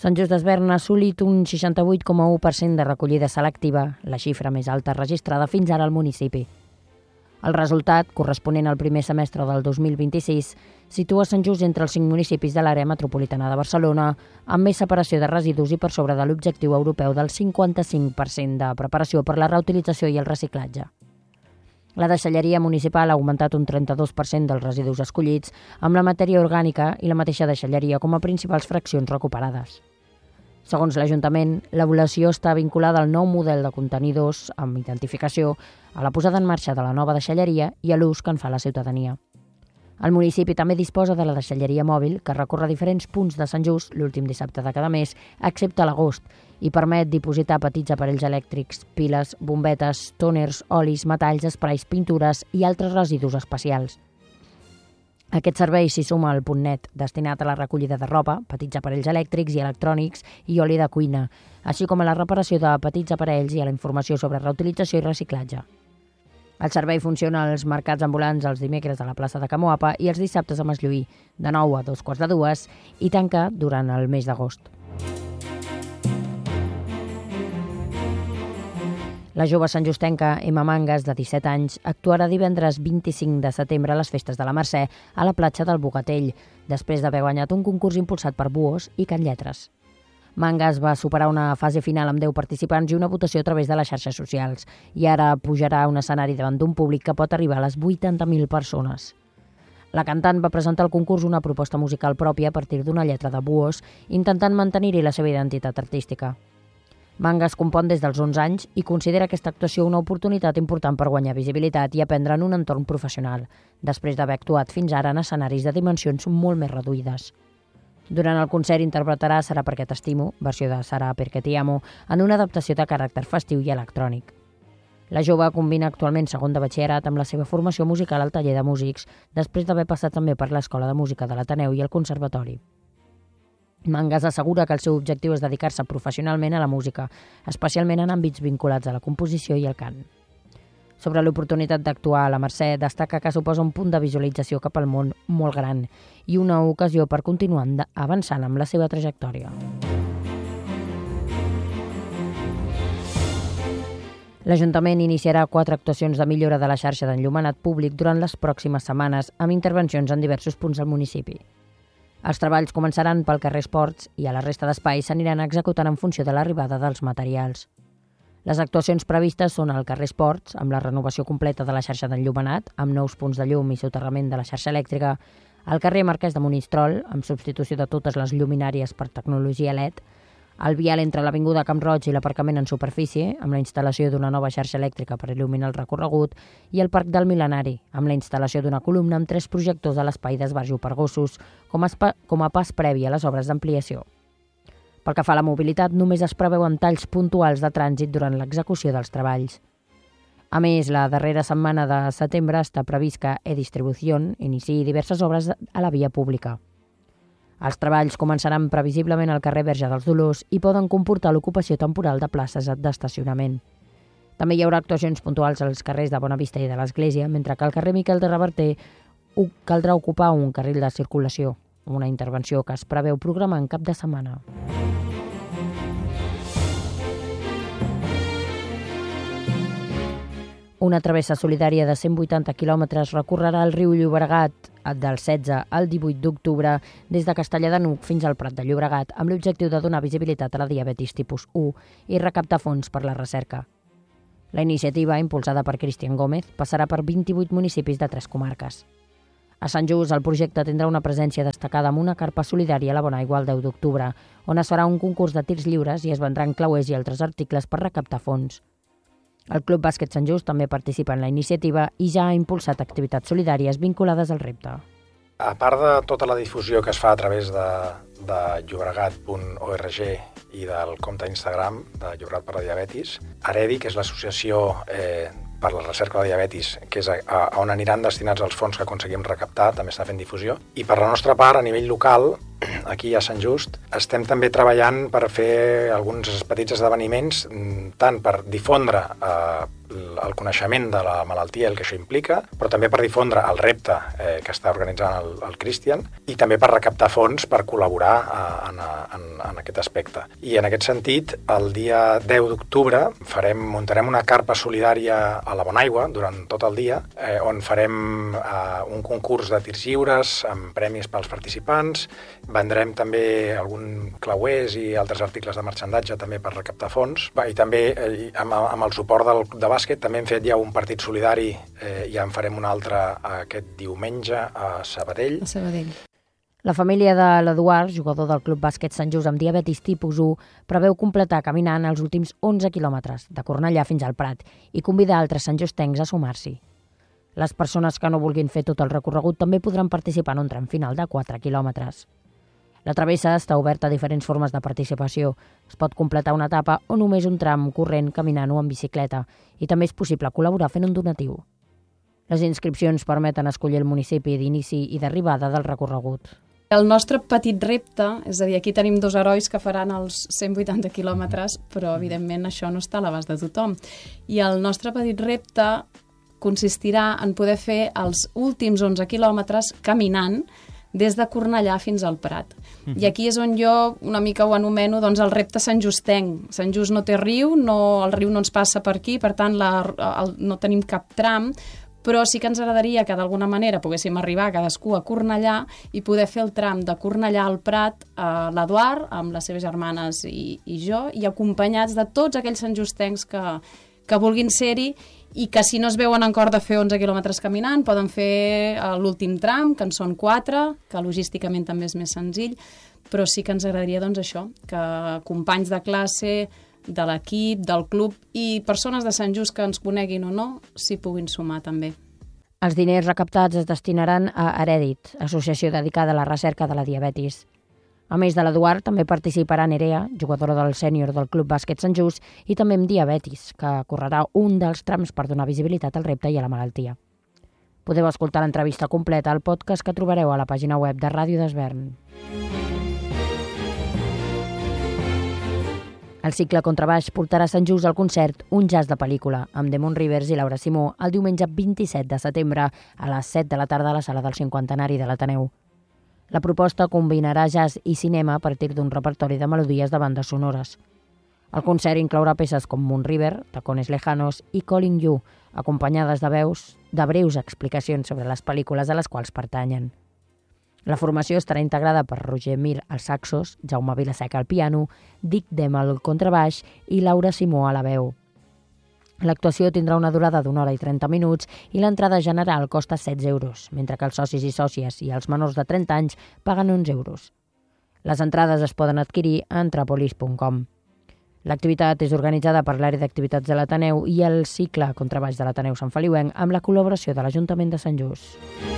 Sant Just Desvern ha assolit un 68,1% de recollida selectiva, la xifra més alta registrada fins ara al municipi. El resultat, corresponent al primer semestre del 2026, situa Sant Just entre els 5 municipis de l'àrea metropolitana de Barcelona, amb més separació de residus i per sobre de l'objectiu europeu del 55% de preparació per la reutilització i el reciclatge. La deixalleria municipal ha augmentat un 32% dels residus escollits, amb la matèria orgànica i la mateixa deixalleria com a principals fraccions recuperades. Segons l'Ajuntament, l'avaluació està vinculada al nou model de contenidors amb identificació, a la posada en marxa de la nova deixalleria i a l'ús que en fa la ciutadania. El municipi també disposa de la deixalleria mòbil, que recorre diferents punts de Sant Just l'últim dissabte de cada mes, excepte l'agost, i permet dipositar petits aparells elèctrics, piles, bombetes, tòners, olis, metalls, esprais, pintures i altres residus especials. Aquest servei s'hi suma al punt net, destinat a la recollida de roba, petits aparells elèctrics i electrònics i oli de cuina, així com a la reparació de petits aparells i a la informació sobre reutilització i reciclatge. El servei funciona als mercats ambulants els dimecres a la plaça de Camoapa i els dissabtes a Maslloí, de 9 a 2:45, i tanca durant el mes d'agost. La jove santjustenca Emma Mangas, de 17 anys, actuarà divendres 25 de setembre a les Festes de la Mercè a la platja del Bogatell, després d'haver guanyat un concurs impulsat per Buos i Can Lletres. Mangas va superar una fase final amb 10 participants i una votació a través de les xarxes socials, i ara pujarà a un escenari davant d'un públic que pot arribar a les 80.000 persones. La cantant va presentar al concurs una proposta musical pròpia a partir d'una lletra de Buos, intentant mantenir-hi la seva identitat artística. Mangas compon des dels 11 anys i considera aquesta actuació una oportunitat important per guanyar visibilitat i aprendre en un entorn professional, després d'haver actuat fins ara en escenaris de dimensions molt més reduïdes. Durant el concert interpretarà Serà perquè t'estimo, versió de Serà perquè t'hi amo, en una adaptació de caràcter festiu i electrònic. La jove combina actualment segon de batxillerat amb la seva formació musical al taller de músics, després d'haver passat també per l'Escola de Música de l'Ateneu i el Conservatori. Mangas assegura que el seu objectiu és dedicar-se professionalment a la música, especialment en àmbits vinculats a la composició i el cant. Sobre l'oportunitat d'actuar a la Mercè, destaca que suposa un punt de visualització cap al món molt gran i una ocasió per continuar avançant amb la seva trajectòria. L'Ajuntament iniciarà 4 actuacions de millora de la xarxa d'enllumenat públic durant les pròximes setmanes, amb intervencions en diversos punts del municipi. Els treballs començaran pel carrer Esports i a la resta d'espais s'aniran executant en funció de l'arribada dels materials. Les actuacions previstes són al carrer Esports, amb la renovació completa de la xarxa d'enllumenat, amb nous punts de llum i soterrament de la xarxa elèctrica, al carrer Marquès de Monistrol, amb substitució de totes les lluminàries per tecnologia LED, al vial entre l'Avinguda Camp Roig i l'aparcament en superfície, amb la instal·lació d'una nova xarxa elèctrica per il·luminar el recorregut, i el Parc del Mil·lenari, amb la instal·lació d'una columna amb 3 projectors a l'espai d'esbarjo per gossos, com a pas previ a les obres d'ampliació. Pel que fa a la mobilitat, només es preveuen talls puntuals de trànsit durant l'execució dels treballs. A més, la darrera setmana de setembre està previst que E-Distribución iniciï diverses obres a la via pública. Els treballs començaran previsiblement al carrer Verge dels Dolors i poden comportar l'ocupació temporal de places d'estacionament. També hi haurà actuacions puntuals als carrers de Bonavista i de l'Església, mentre que al carrer Miquel de Reverter caldrà ocupar un carril de circulació, una intervenció que es preveu programar en cap de setmana. Una travessa solidària de 180 quilòmetres recorrerà el riu Llobregat del 16 al 18 d'octubre des de Castellar de N'Hug fins al Prat de Llobregat amb l'objectiu de donar visibilitat a la diabetis tipus 1 i recaptar fons per la recerca. La iniciativa, impulsada per Cristian Gómez, passarà per 28 municipis de 3 comarques. A Sant Just, el projecte tindrà una presència destacada amb una carpa solidària a la Bonaigua el 10 d'octubre, on es farà un concurs de tirs lliures i es vendran clauers i altres articles per recaptar fons. El Club Bàsquet Sant Just també participa en la iniciativa i ja ha impulsat activitats solidàries vinculades al repte. A part de tota la difusió que es fa a través de llobregat.org i del compte Instagram de Llobregat per la Diabetis, AREDI, que és l'associació per la recerca de la diabetis, que és on aniran destinats els fons que aconseguim recaptar, també està fent difusió. I per la nostra part, a nivell local, aquí a Sant Just. Estem també treballant per fer alguns petits esdeveniments, tant per difondre el coneixement de la malaltia i el que això implica, però també per difondre el repte que està organitzant el Christian i també per recaptar fons per col·laborar en aquest aspecte. I en aquest sentit, el dia 10 d'octubre muntarem una carpa solidària a la Bonaigua durant tot el dia, on farem un concurs de tirs lliures amb premis pels participants. Vendrem també algun clauers i altres articles de marxandatge també per recaptar fons. I també amb el suport del de bàsquet també hem fet ja un partit solidari, ja en farem un altre aquest diumenge a Sabadell. A Sabadell. La família de l'Eduard, jugador del Club Bàsquet Sant Just amb diabetis tipus 1, preveu completar caminant els últims 11 quilòmetres, de Cornellà fins al Prat, i convidar altres santjustencs a sumar-s'hi. Les persones que no vulguin fer tot el recorregut també podran participar en un tram final de 4 quilòmetres. La travessa està oberta a diferents formes de participació. Es pot completar una etapa o només un tram corrent, caminant o en bicicleta, i també és possible col·laborar fent un donatiu. Les inscripcions permeten escollir el municipi d'inici i d'arribada del recorregut. El nostre petit repte, és a dir, aquí tenim 2 herois que faran els 180 quilòmetres, però evidentment això no està a l'abast de tothom. I el nostre petit repte consistirà en poder fer els últims 11 quilòmetres caminant des de Cornellà fins al Prat. I aquí és on jo una mica ho anomeno el repte santjustenc. Sant Just no té riu, el riu no ens passa per aquí, per tant no tenim cap tram, però sí que ens agradaria que d'alguna manera poguéssim arribar cadascú a Cornellà i poder fer el tram de Cornellà al Prat a l'Eduard, amb les seves germanes i jo, i acompanyats de tots aquells santjustencs que vulguin ser-hi i que si no es veuen en cor de fer 11 quilòmetres caminant, poden fer l'últim tram, que en són 4, que logísticament també és més senzill, però sí que ens agradaria això, que companys de classe, de l'equip, del club i persones de Sant Just que ens coneguin o no, s'hi puguin sumar també. Els diners recaptats es destinaran a Herèdit, associació dedicada a la recerca de la diabetis. A més de l'Eduard, també participarà Nerea, jugadora del sènior del Club Bàsquet Sant Just, i també amb diabetis, que correrà un dels trams per donar visibilitat al repte i a la malaltia. Podeu escoltar l'entrevista completa al podcast que trobareu a la pàgina web de Ràdio d'Esvern. El cicle Contrabaix portarà a Sant Just al concert Un jazz de pel·lícula, amb Damon Rivers i Laura Simó, el diumenge 27 de setembre a les 7 de la tarda a la sala del 50enari de l'Ateneu. La proposta combinarà jazz i cinema a partir d'un repertori de melodies de bandes sonores. El concert inclourà peces com Moon River, Tacones Lejanos i Calling You, acompanyades de breus explicacions sobre les pel·lícules a les quals pertanyen. La formació estarà integrada per Roger Mir als saxos, Jaume Vilaseca al piano, Dick Dem al contrabaix i Laura Simó a la veu. L'actuació tindrà una durada d'1 hora i 30 minuts i l'entrada general costa 16 euros, mentre que els socis i sòcies i els menors de 30 anys paguen 11 euros. Les entrades es poden adquirir a entrepolis.com. L'activitat és organitzada per l'àrea d'activitats de l'Ateneu i el cicle Contrabaix de l'Ateneu Sant Feliuenc amb la col·laboració de l'Ajuntament de Sant Just.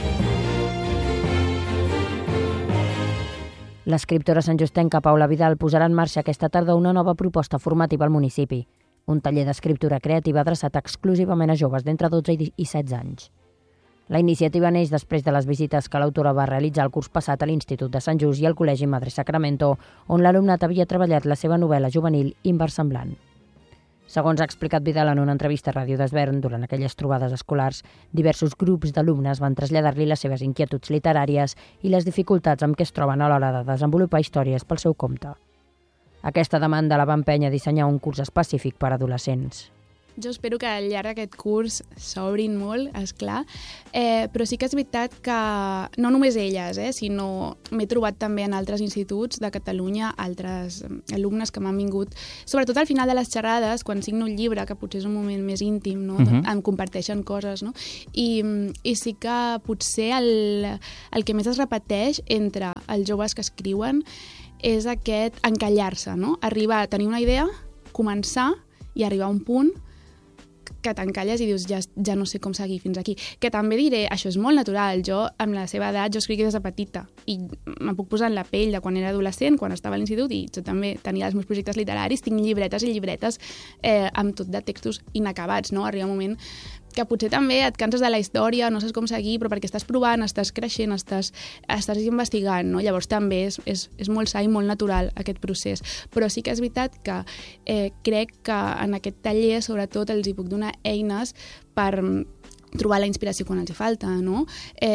L'escriptora santjustenca Paula Vidal posarà en marxa aquesta tarda una nova proposta formativa al municipi, un taller d'escriptura creativa adreçat exclusivament a joves d'entre 12 i 16 anys. La iniciativa neix després de les visites que l'autora va realitzar el curs passat a l'Institut de Sant Just i al Col·legi Madre Sacramento, on l'alumnat havia treballat la seva novel·la juvenil Inversemblant. Segons ha explicat Vidal en una entrevista a Ràdio d'Esvern, durant aquelles trobades escolars, diversos grups d'alumnes van traslladar-li les seves inquietuds literàries i les dificultats amb què es troben a l'hora de desenvolupar històries pel seu compte. Aquesta demanda la va empènyer a dissenyar un curs específic per a adolescents. Jo espero que al llarg d'aquest curs s'obrin molt, esclar, però sí que és veritat que no només elles, sinó m'he trobat també en altres instituts de Catalunya, altres alumnes que m'han vingut, sobretot al final de les xerrades, quan signo un llibre, que potser és un moment més íntim, no? Em comparteixen coses, no? I sí que potser el que més es repeteix entre els joves que escriuen és aquest encallar-se, no? Arribar a tenir una idea, començar i arribar a un punt que t'encalles i dius ja no sé com seguir fins aquí. Que també diré, això és molt natural. Jo, amb la seva edat, jo escric des de petita i me puc posar en la pell de quan era adolescent, quan estava a l'institut, i jo també tenia els meus projectes literaris, tinc llibretes i llibretes amb tot de textos inacabats, no? Arriba un moment que potser també et canses de la història, no saps com seguir, però perquè estàs provant, estàs creixent, estàs investigant, no? Llavors també és molt sa i molt natural aquest procés. Però sí que és veritat que crec que en aquest taller sobretot els hi puc donar eines per trobar la inspiració quan els hi falta, no?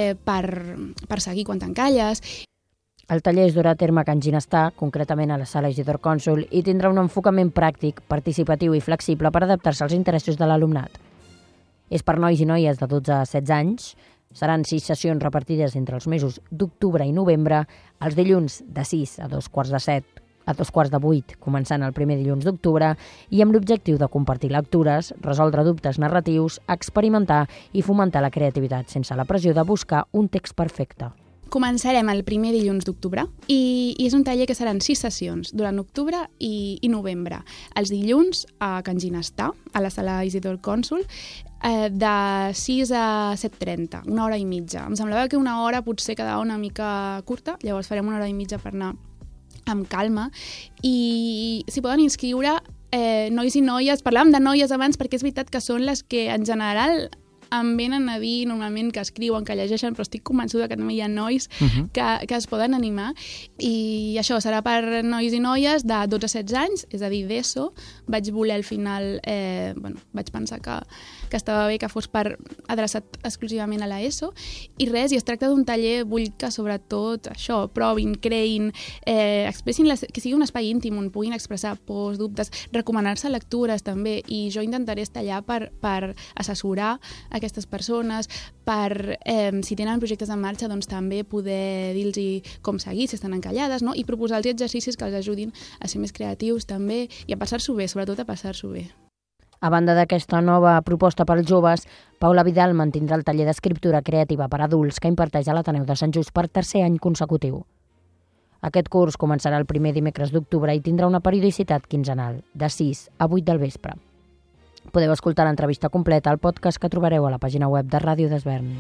Per seguir quan t'encalles. El taller es durà a terme a Can Ginestà, concretament a la sala Isidor Cònsol, i tindrà un enfocament pràctic, participatiu i flexible per adaptar-se als interessos de l'alumnat. És per nois i noies de 12 a 16 anys. Seran 6 sessions repartides entre els mesos d'octubre i novembre, els dilluns de 6 a 2:45 a 7:45, començant el primer dilluns d'octubre, i amb l'objectiu de compartir lectures, resoldre dubtes narratius, experimentar i fomentar la creativitat sense la pressió de buscar un text perfecte. Començarem el primer dilluns d'octubre i és un taller que seran 6 sessions durant octubre i novembre. Els dilluns a Can Ginestà, a la sala Isidor Cònsol, de 6 a 7:30, una hora i mitja. Em semblava que una hora potser quedava una mica curta, llavors farem una hora i mitja per anar amb calma, i s'hi poden inscriure nois i noies. Parlàvem de noies abans perquè és veritat que són les que en general em venen a dir normalment que escriuen, que llegeixen, però estic convençuda que també hi ha nois que es poden animar. I això serà per nois i noies de 12 a 16 anys, és a dir, d'ESO. Vaig voler al final, vaig pensar que estava bé que fos adreçat exclusivament a l'ESO. I res, i es tracta d'un taller, vull que sobretot això, provin, creïn, expressin, que sigui un espai íntim on puguin expressar pors, dubtes, recomanar-se lectures també, i jo intentaré estar allà per assessorar aquestes persones, per, si tenen projectes en marxa, doncs també poder dir-los com seguir, si estan encallades, no? I proposar-los exercicis que els ajudin a ser més creatius també i a passar-s'ho bé, sobretot a passar-s'ho bé. A banda d'aquesta nova proposta per als joves, Paula Vidal mantindrà el taller d'escriptura creativa per adults que imparteix a l'Ateneu de Sant Just per 3è any consecutiu. Aquest curs començarà el primer dimecres d'octubre i tindrà una periodicitat quinzenal, de 6 a 8 del vespre. Podeu escoltar l'entrevista completa al podcast que trobareu a la pàgina web de Ràdio d'Esvern.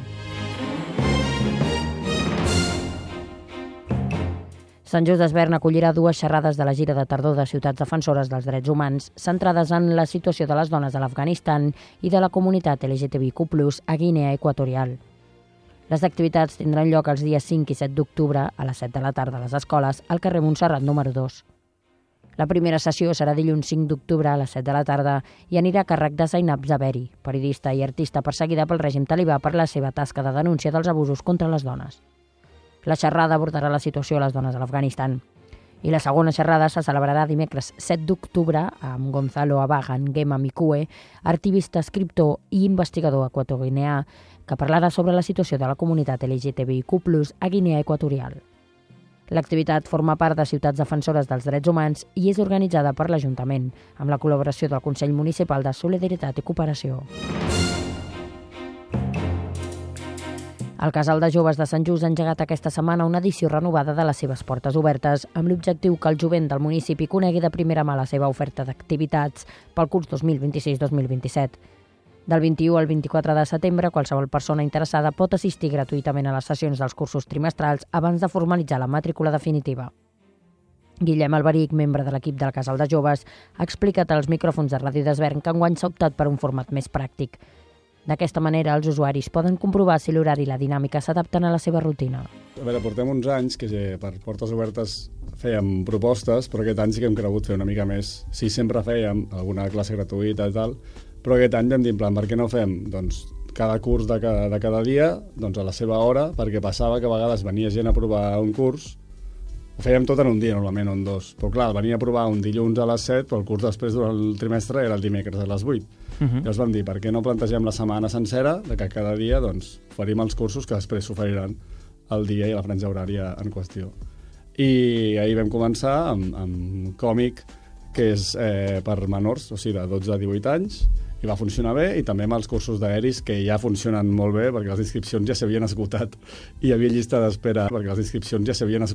Sant Just d'Esvern acollirà 2 xerrades de la gira de tardor de ciutats defensores dels drets humans, centrades en la situació de les dones a l'Afganistan i de la comunitat LGTBIQ+, a Guinea Equatorial. Les activitats tindran lloc els dies 5 i 7 d'octubre a les 7 de la tarda a les escoles al carrer Montserrat número 2. La primera sessió serà dilluns 5 d'octubre a les 7 de la tarda i anirà a càrrec de Zainab Zaberi, periodista i artista perseguida pel règim talibà per la seva tasca de denúncia dels abusos contra les dones. La xerrada abordarà la situació de les dones a l'Afganistan. I la segona xerrada se celebrarà dimecres 7 d'octubre amb Gonzalo Abagan Gema Mikue, artivista, escriptor i investigador equatoguineà, que parlarà sobre la situació de la comunitat LGTBIQ+, a Guinea Equatorial. L'activitat forma part de Ciutats Defensores dels Drets Humans i és organitzada per l'Ajuntament, amb la col·laboració del Consell Municipal de Solidaritat i Cooperació. El Casal de Joves de Sant Just ha engegat aquesta setmana una edició renovada de les seves portes obertes amb l'objectiu que el jovent del municipi conegui de primera mà la seva oferta d'activitats pel curs 2026-2027. Del 21 al 24 de setembre, qualsevol persona interessada pot assistir gratuïtament a les sessions dels cursos trimestrals abans de formalitzar la matrícula definitiva. Guillem Alberic, membre de l'equip del Casal de Joves, ha explicat als micròfons de Ràdio d'Esvern que enguany s'ha optat per un format més pràctic. D'aquesta manera, els usuaris poden comprovar si l'horari i la dinàmica s'adapten a la seva rutina. A veure, portem uns anys que per Portes Obertes fèiem propostes, però aquest any sí que hem cregut fer una mica més. Sí, sempre fèiem alguna classe gratuïta i tal, però aquest any vam dir, en plan, per què no fem cada curs de cada dia a la seva hora, perquè passava que a vegades venia gent a provar un curs, ho fèiem tot en un dia, normalment, o en 2. Però clar, venia a provar un dilluns a les 7, però el curs després durant el trimestre era el dimecres a les 8. Llavors vam dir, per què no plantegem la setmana sencera, de que cada dia oferim els cursos que després s'oferiran el dia i la franja horària en qüestió. I ahir vam començar amb còmic, que és per menors, o sigui, de 12 a 18 anys, i va funcionar bé, i també amb els cursos d'aeris, que ja funcionen molt bé, perquè les inscripcions ja s'havien esgotat, i hi havia llista d'espera perquè les inscripcions ja s'havien esgotat.